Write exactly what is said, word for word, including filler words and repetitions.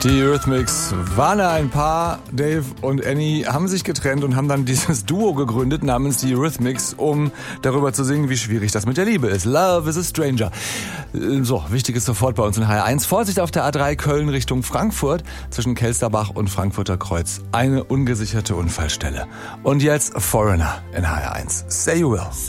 Die Eurythmics waren ein Paar. Dave und Annie haben sich getrennt und haben dann dieses Duo gegründet namens die Eurythmics, um darüber zu singen, wie schwierig das mit der Liebe ist. Love is a stranger. So, wichtig ist sofort bei uns in H R eins. Vorsicht auf der A drei Köln Richtung Frankfurt zwischen Kelsterbach und Frankfurter Kreuz. Eine ungesicherte Unfallstelle. Und jetzt Foreigner in H R eins. Say you will.